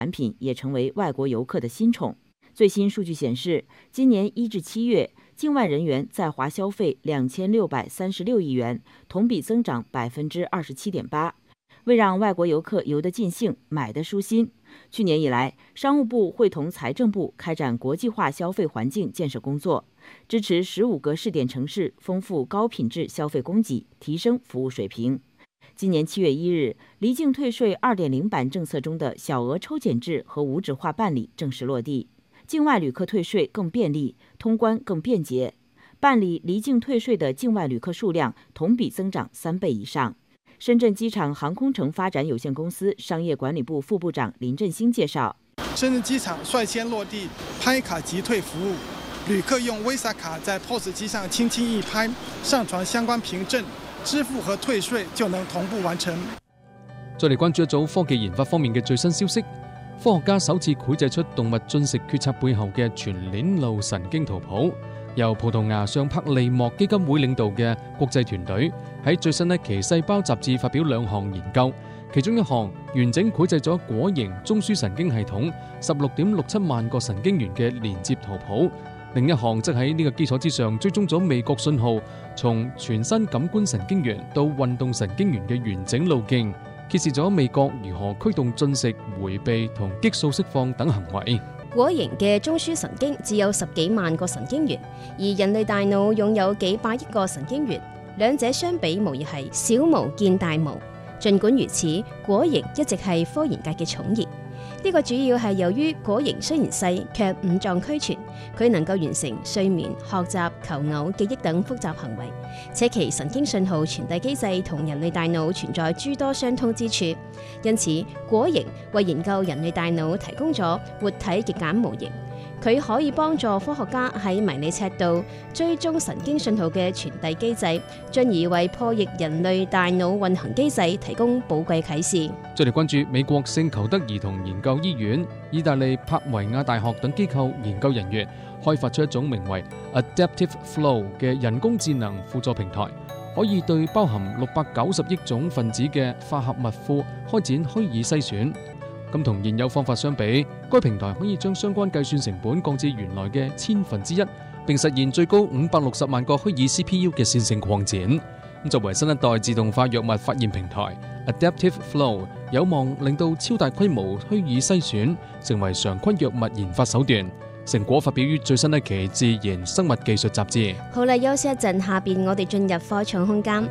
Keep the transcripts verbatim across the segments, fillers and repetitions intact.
产品也成为外国游客的新宠。最新数据显示，今年一至七月，境外人员在华消费两千六百三十六亿元，同比增长百分之二十七点八。为让外国游客游得尽兴、买得舒心，去年以来，商务部会同财政部开展国际化消费环境建设工作，支持十五个试点城市丰富高品质消费供给，提升服务水平。今年七月一日，离境退税 二点零 版政策中的小额抽检制和无纸化办理正式落地。境外旅客退税更便利，通关更便捷，办理离境退税的境外旅客数量同比增长三倍以上。深圳机场航空城发展有限公司商业管理部副部长林振兴介绍， 深圳机场率先落地拍卡即退服务，旅客用 Visa 卡在 P O S 機上輕輕一拍，上傳相關憑證，支付和退稅就能同步完成。 再嚟關注一組科技研發方面嘅最新消息。科學家首次繪製出動物進食決策背後嘅全鏈路神經圖譜，由葡萄牙尚柏利莫基金會領導嘅國際團隊喺最新一期《細胞》雜誌發表兩項研究，其中一項完整繪製咗果蠅中樞神經系統十六點六七萬個神經元嘅連接圖譜，另一項則喺呢個基礎之上追蹤咗味覺信號從全身感官神經元到運動神經元嘅完整路徑，揭示咗味覺如何驅動進食、迴避同激素釋放等行為。 果蠅嘅中樞神經只有十幾萬個神經元，而人類大腦擁有幾百億個神經元，兩者相比無疑係小巫見大巫。儘管如此，果蠅一直係科研界嘅寵兒。呢個主要係由於果蠅雖然細，卻五臟俱全，佢能夠完成睡眠、學習、求偶、記憶等複雜行為，且其神經信號傳遞機制同人類大腦存在諸多相通之處，因此果蠅為研究人類大腦提供咗活體極簡模型。佢可以幫助科學家喺迷你尺度追蹤神經信號嘅傳遞機制，進而為破譯人類大腦運行機制提供寶貴啟示。 再嚟關注美國聖裘德兒童研究醫院、意大利柏維亞大學等機構研究人員開發出一種名為 Adaptive Flow 嘅人工智能輔助平台，可以對包含六百九十億種分子嘅化合物庫開展虛擬篩選。咁同現有方法相比，該平台可以將相關計算成本降至原來嘅千分之一，並實現最高五百六十萬個虛擬 C P U 嘅線性擴展。咁作為新一代自動化藥物發現平台 ，Adaptive Flow 有望令到超大規模虛擬篩選成為常規藥物研發手段。成果發表於最新一期《自然生物技術》雜誌。 好啦，休息一陣，下邊我哋進入科創空間。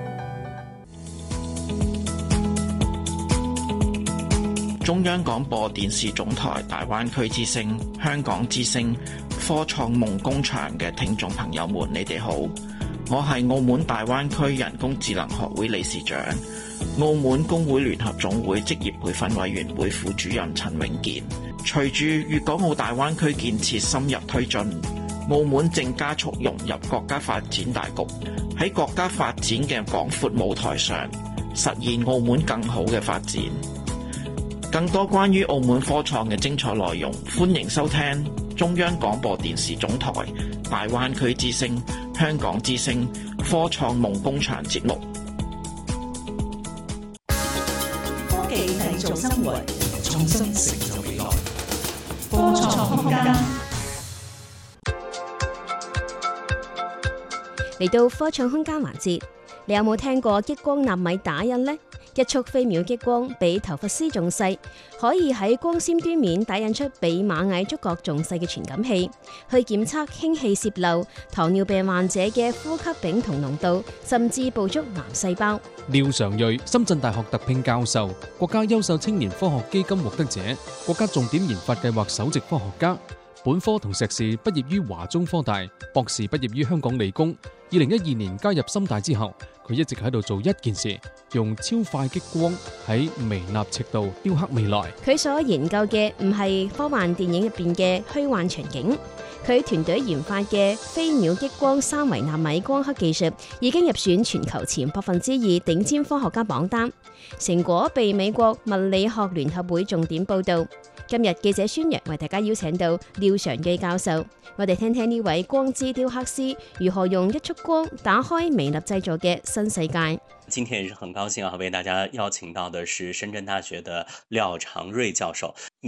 中央廣播電視總台大灣區之聲、香港之聲、科創夢工場嘅聽眾朋友們，你哋好，我係澳門大灣區人工智能學會理事長、澳門工會聯合總會職業培訓委員會副主任陳永健。隨住粵港澳大灣區建設深入推進，澳門正加速融入國家發展大局，喺國家發展嘅廣闊舞台上，實現澳門更好嘅發展。更多關於澳門科創嘅精彩內容，歡迎收聽中央廣播電視總台大灣區之聲、香港之聲科創夢工場節目。 科技製造生活，創新成就未來。科創空間嚟到科創空間環節，你有冇聽過激光納米打印呢？一束飛秒激光比頭髮絲仲細，可以喺光纖端面打印出比螞蟻觸角仲細嘅傳感器，去檢測氫氣洩漏、糖尿病患者嘅呼吸丙酮濃度，甚至捕捉癌細胞。 廖常瑞，深圳大學特聘教授，國家優秀青年科學基金獲得者，國家重點研發計劃首席科學家。本科同碩士畢業於華中科大，博士畢業於香港理工。二零一二年加入深大之後，佢一直喺度做一件事，用超快激光喺微納尺度雕刻未來。 佢所研究嘅唔係科幻電影入邊嘅虛幻場景，佢團隊研發嘅飛秒激光三維納米光刻技術已經入選全球前百分之二頂尖科學家榜單，成果被美國物理學聯合會重點報導。今日記者宣揚為大家邀請到廖常瑞教授，我哋聽聽呢位光之雕刻師如何用一束光打開微粒製造嘅新世界。 今天也是很高興啊，為大家邀請到的是深圳大學的廖常瑞教授。